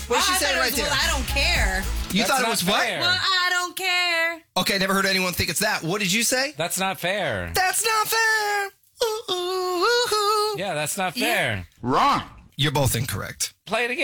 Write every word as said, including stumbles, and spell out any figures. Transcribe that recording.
What did she Oh, I say thought it right was, there? Well, I don't care. You That's thought it not was fair. what? Well, I don't care. Okay, never heard anyone think it's that. What did you say? That's not fair. That's not fair. Ooh, ooh, ooh, ooh. Yeah, that's not fair. You're both incorrect. Play it again.